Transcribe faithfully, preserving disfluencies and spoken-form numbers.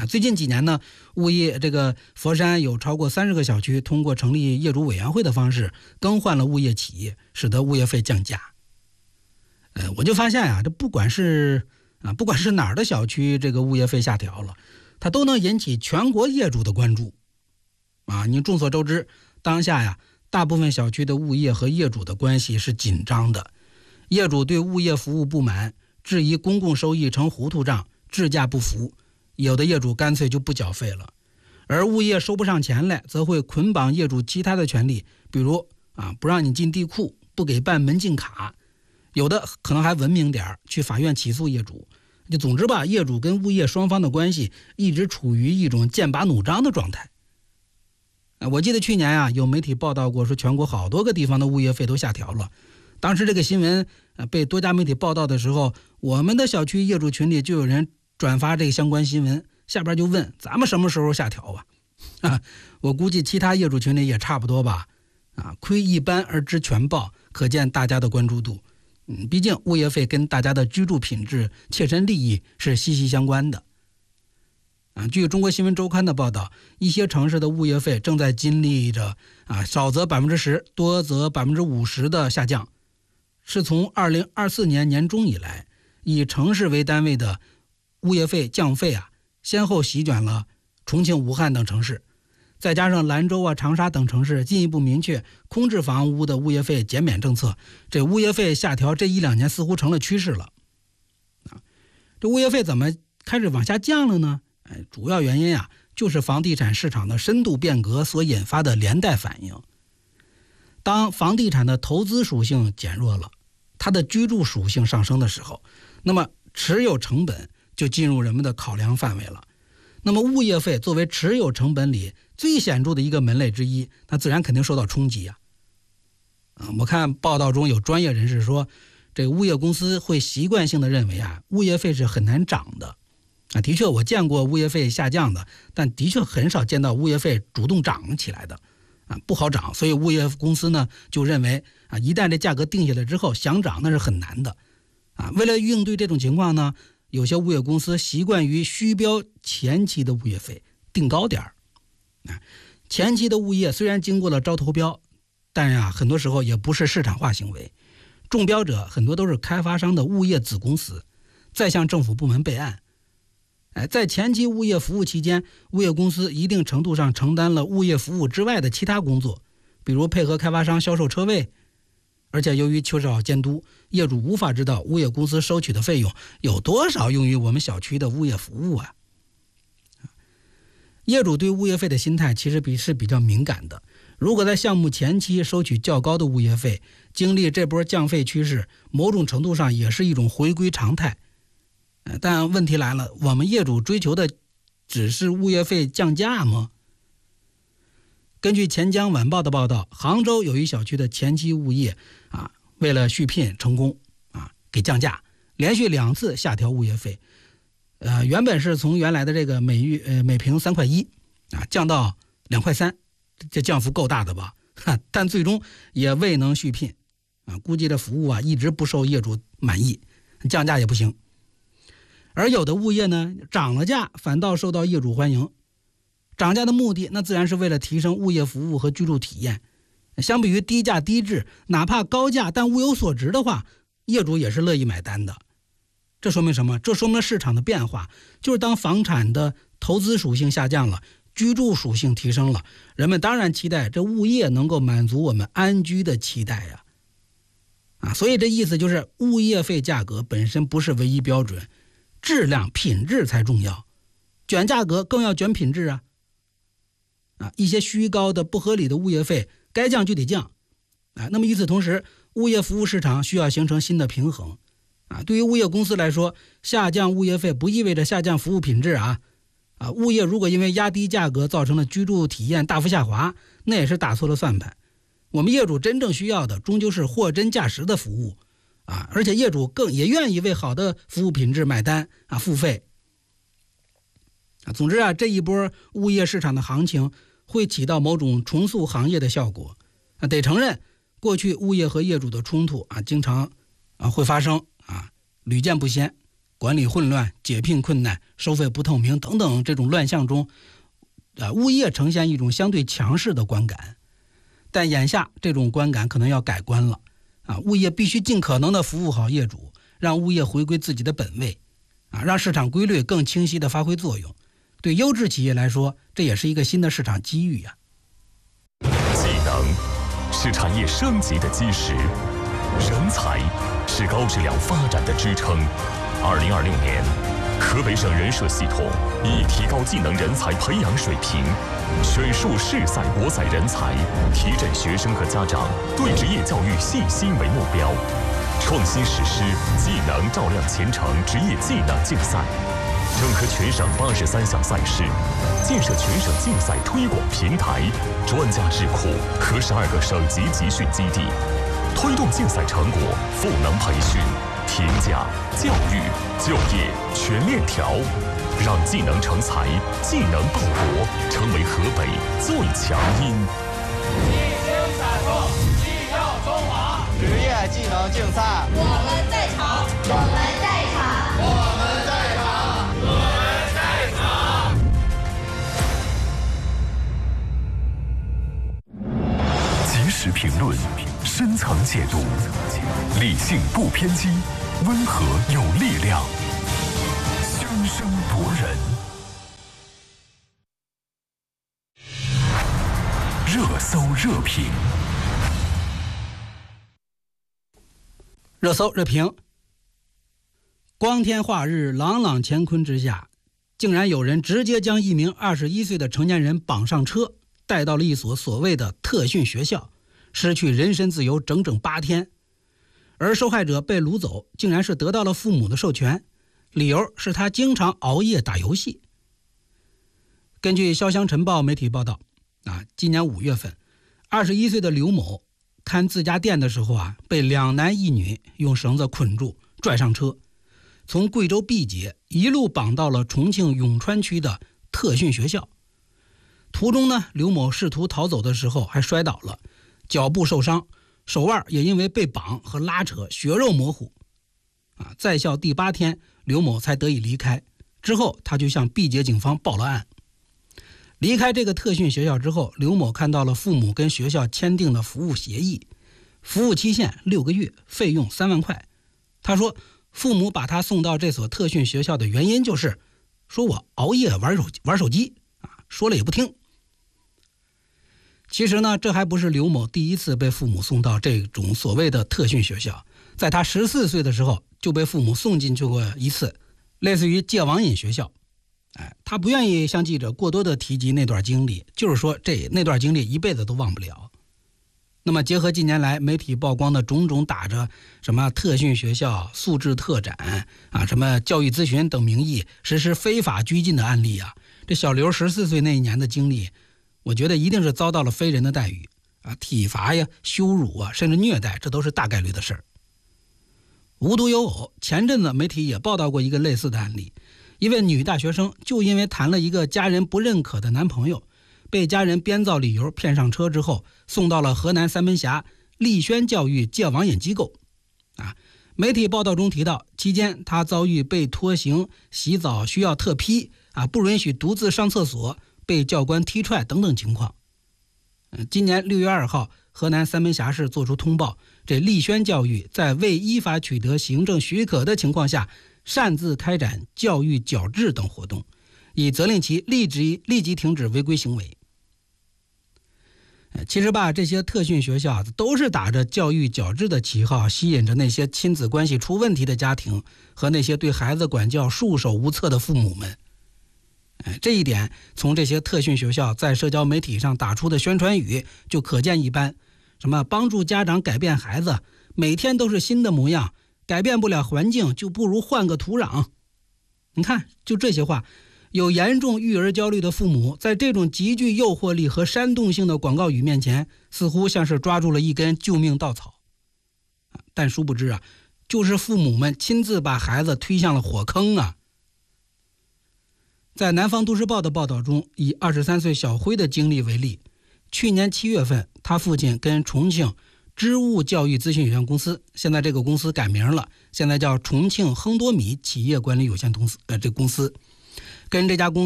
最近几年呢，物业这个佛山有超过三十个小区通过成立业主委员会的方式更换了物业企业，使得物业费降价。呃，我就发现啊，这不管是啊，不管是哪儿的小区，这个物业费下调了，它都能引起全国业主的关注。啊，你众所周知，当下呀，大部分小区的物业和业主的关系是紧张的，业主对物业服务不满，质疑公共收益成糊涂账，质价不符。有的业主干脆就不缴费了，而物业收不上钱来，则会捆绑业主其他的权利，比如啊不让你进地库，不给办门禁卡，有的可能还文明点，去法院起诉业主。就总之吧，业主跟物业双方的关系一直处于一种剑拔弩张的状态。我记得去年啊，有媒体报道过，说全国好多个地方的物业费都下调了。当时这个新闻被多家媒体报道的时候，我们的小区业主群里就有人转发这个相关新闻，下边就问咱们什么时候下调啊？啊，我估计其他业主群里也差不多吧。啊，窥一斑而知全豹，可见大家的关注度。嗯，毕竟物业费跟大家的居住品质、切身利益是息息相关的。啊，据中国新闻周刊的报道，一些城市的物业费正在经历着啊少则百分之十，多则百分之五十的下降，是从二零二四年年中以来，以城市为单位的物业费降费啊，先后席卷了重庆、武汉等城市，再加上兰州啊、长沙等城市进一步明确空置房屋的物业费减免政策，这物业费下调这一两年似乎成了趋势了。啊，这物业费怎么开始往下降了呢？哎，主要原因啊，就是房地产市场的深度变革所引发的连带反应。当房地产的投资属性减弱了，它的居住属性上升的时候，那么持有成本就进入人们的考量范围了。那么物业费作为持有成本里最显著的一个门类之一，它自然肯定受到冲击啊。啊，我看报道中有专业人士说，这个物业公司会习惯性的认为啊，物业费是很难涨的。啊，的确我见过物业费下降的，但的确很少见到物业费主动涨起来的。啊，不好涨，所以物业公司呢就认为啊，一旦这价格定下来之后，想涨那是很难的。啊，为了应对这种情况呢，有些物业公司习惯于虚标前期的物业费，定高点儿。啊，前期的物业虽然经过了招投标，但啊很多时候也不是市场化行为，中标者很多都是开发商的物业子公司，再向政府部门备案。哎，在前期物业服务期间，物业公司一定程度上承担了物业服务之外的其他工作，比如配合开发商销售车位。而且由于缺少监督，业主无法知道物业公司收取的费用有多少用于我们小区的物业服务啊。业主对物业费的心态其实比是比较敏感的，如果在项目前期收取较高的物业费，经历这波降费趋势，某种程度上也是一种回归常态。但问题来了，我们业主追求的只是物业费降价吗？根据钱江晚报的报道，杭州有一小区的前期物业啊，为了续聘成功啊，给降价，连续两次下调物业费。呃，原本是从原来的这个每月呃每平三块一啊，降到两块三，这降幅够大的吧？哈，但最终也未能续聘啊，估计这服务啊一直不受业主满意，降价也不行。而有的物业呢，涨了价反倒受到业主欢迎。涨价的目的那自然是为了提升物业服务和居住体验。相比于低价低质，哪怕高价但物有所值的话，业主也是乐意买单的。这说明什么？这说明了市场的变化，就是当房产的投资属性下降了，居住属性提升了，人们当然期待这物业能够满足我们安居的期待呀。啊，所以这意思就是物业费价格本身不是唯一标准，质量品质才重要，卷价格更要卷品质啊！啊，一些虚高的不合理的物业费该降就得降啊。那么与此同时，物业服务市场需要形成新的平衡啊。对于物业公司来说，下降物业费不意味着下降服务品质啊啊！物业如果因为压低价格造成了居住体验大幅下滑，那也是打错了算盘。我们业主真正需要的终究是货真价实的服务啊，而且业主更也愿意为好的服务品质买单啊，付费啊。总之啊，这一波物业市场的行情会起到某种重塑行业的效果啊。得承认，过去物业和业主的冲突啊，经常啊会发生啊，屡见不鲜。 管理混乱、解聘困难、收费不透明等等这种乱象中，呃，物业呈现一种相对强势的观感。但眼下这种观感可能要改观了啊！物业必须尽可能的服务好业主，让物业回归自己的本位啊，让市场规律更清晰的发挥作用。对优质企业来说，这也是一个新的市场机遇呀、 啊。技能是产业升级的基石，人才是高质量发展的支撑。二零二六年，河北省人社系统以提高技能人才培养水平，选树适赛博采人才，提振学生和家长对职业教育信心为目标，创新实施技能照亮前程职业技能竞赛，整合全省八十三项赛事，建设全省竞赛推广平台、专家智库和十二个省级集训基地，推动竞赛成果赋能培训、评价、教育、就业全链条，让技能成才、技能报国成为河北最强音。 一心闪烁，技跳中华， 职业技能竞赛， 我们在场，我们在场， 我们在场，我们在场。 及时评论，深层解读，理性不偏激，温和有力量，宣声夺人。热搜热评， 热搜热评。光天化日，朗朗乾坤之下，竟然有人直接将一名二十一岁的成年人绑上车，带到了一所所谓的特训学校，失去人身自由整整八天。而受害者被掳走，竟然是得到了父母的授权，理由是他经常熬夜打游戏。根据潇湘晨报媒体报道，啊，今年五月份，二十一岁的刘某看自家店的时候啊，被两男一女用绳子捆住，拽上车，从贵州毕节一路绑到了重庆永川区的特训学校。途中呢，刘某试图逃走的时候还摔倒了，脚部受伤，手腕也因为被绑和拉扯血肉模糊。啊，在校第八天，刘某才得以离开。之后，他就向毕节警方报了案。离开这个特训学校之后，刘某看到了父母跟学校签订的服务协议，服务期限六个月，费用三万块。他说，父母把他送到这所特训学校的原因就是，说我熬夜玩手玩手机啊，说了也不听。其实呢，这还不是刘某第一次被父母送到这种所谓的特训学校，在他十四岁的时候就被父母送进去过一次，类似于戒网瘾学校。哎，他不愿意向记者过多的提及那段经历，就是说这那段经历一辈子都忘不了。那么结合近年来媒体曝光的种种打着什么特训学校、素质特展啊、什么教育咨询等名义实施非法拘禁的案例啊，这小刘十四岁那一年的经历，我觉得一定是遭到了非人的待遇啊，体罚呀、羞辱啊，甚至虐待，这都是大概率的事儿。无独有偶，前阵子媒体也报道过一个类似的案例，一位女大学生就因为谈了一个家人不认可的男朋友，被家人编造理由骗上车之后，送到了河南三门峡丽轩教育戒网瘾机构。啊，媒体报道中提到，期间她遭遇被拖行、洗澡需要特批啊，不允许独自上厕所，被教官踢踹等等情况。嗯，今年六月二号，河南三门峡市作出通报，这丽轩教育在未依法取得行政许可的情况下，擅自开展教育矫治等活动，已责令其立即立即停止违规行为。其实吧，这些特训学校都是打着教育矫治的旗号，吸引着那些亲子关系出问题的家庭和那些对孩子管教束手无策的父母们。这一点从这些特训学校在社交媒体上打出的宣传语就可见一斑，什么帮助家长改变孩子，每天都是新的模样，改变不了环境就不如换个土壤。你看，就这些话，有严重育儿焦虑的父母在这种极具诱惑力和煽动性的广告语面前，似乎像是抓住了一根救命稻草。但殊不知啊，就是父母们亲自把孩子推向了火坑啊。在南方都市报的报道中，以二十三岁小辉的经历为例，去年七月份，他父亲跟重庆知物教育咨询有限公司，现在这个公司改名了，现在叫重庆亨多米企业管理有限公司。呃，这公司跟这家公司